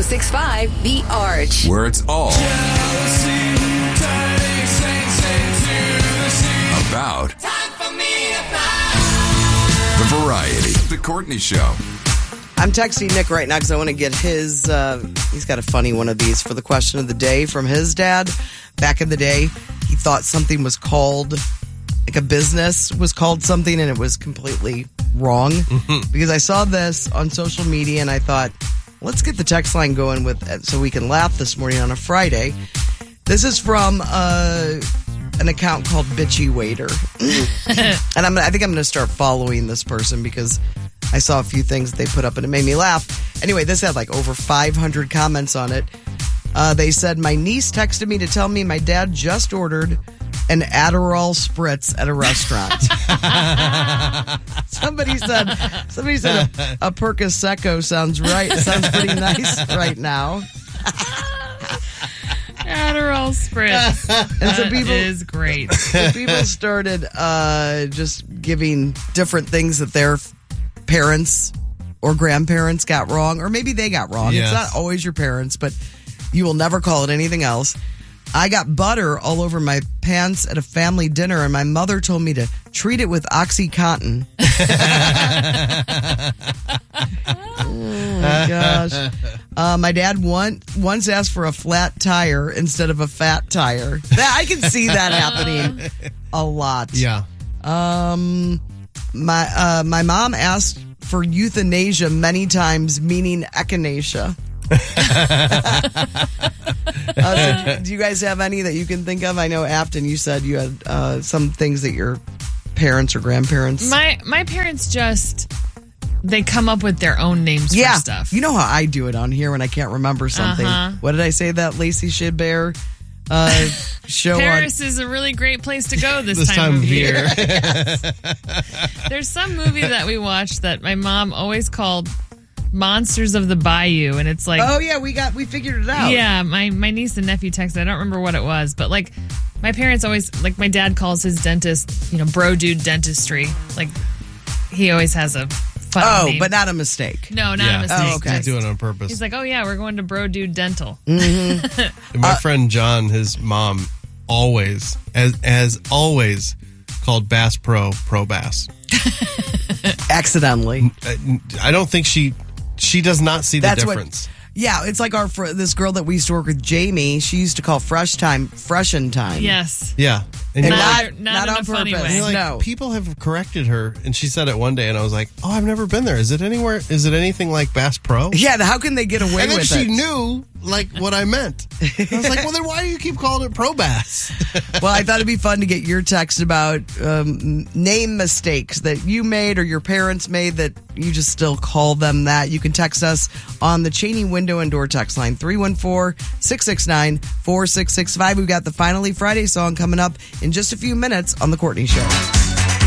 1065 The Arch. Where it's all about the variety. The Courtney Show. I'm texting Nick right now because I want to get his, he's got a funny one of these for the question of the day from his dad. Back in the day, he thought something was called, like a business was called something, and it was completely wrong. Because I saw this on social media and I thought, let's get the text line going with so we can laugh this morning on a Friday. This is from an account called Bitchy Waiter. And I think I'm going to start following this person because I saw a few things that they put up and it made me laugh. Anyway, this had like over 500 comments on it. They said, my niece texted me to tell me my dad just ordered an Adderall spritz at a restaurant. Somebody said a Percocet sounds pretty nice right now. Adderall spritz. And so people, is great. So people started just giving different things that their parents or grandparents got wrong, or maybe they got wrong. Yes. It's not always your parents, but you will never call it anything else. I got butter all over my pants at a family dinner, and my mother told me to treat it with OxyContin. Oh, my gosh. My dad once asked for a flat tire instead of a fat tire. I can see that happening a lot. Yeah. My mom asked for euthanasia many times, meaning echinacea. So do you guys have any that you can think of? I know, Afton, you said you had some things that your parents or grandparents. My parents just, they come up with their own names for stuff. You know how I do it on here when I can't remember something. What did I say that Lacey Shibbear show Paris is a really great place to go this time of year. There's some movie that we watched that my mom always called Monsters of the Bayou, and it's like, oh yeah, we figured it out. Yeah, my niece and nephew texted. I don't remember what it was, but like my parents always, like my dad calls his dentist, bro dude dentistry. Like he always has a funny name. But not a mistake. No, not a mistake. Oh, okay. He's doing it on purpose. He's like, oh yeah, we're going to Bro Dude Dental. Mm-hmm. And my friend John, his mom, always, as always, called Bass Pro Bass. Accidentally. I don't think she does not see the difference. Yeah, it's like this girl that we used to work with, Jamie. She used to call Fresh Time Freshen Time. Yes. Yeah. And not on in a funny purpose. way. And No. People have corrected her, and she said it one day, and I was like, "Oh, I've never been there. Is it anywhere? Is it anything like Bass Pro?" Yeah, how can they get away And then with she it? knew what I meant. I was like, "Well, then why do you keep calling it Pro Bass?" Well, I thought it'd be fun to get your text about name mistakes that you made or your parents made that you just still call them that. You can text us on the Cheney window and door text line 314-669-4665. We've got the Finally Friday song coming up in just a few minutes on The Courtney Show.